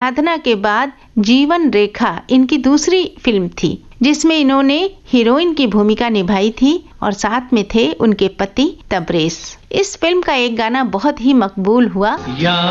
साधना के बाद जीवन रेखा इनकी दूसरी फिल्म थी, जिसमें इन्होंने हीरोइन की भूमिका निभाई थी और साथ में थे उनके पति तबरेज। इस फिल्म का एक गाना बहुत ही मकबूल हुआ।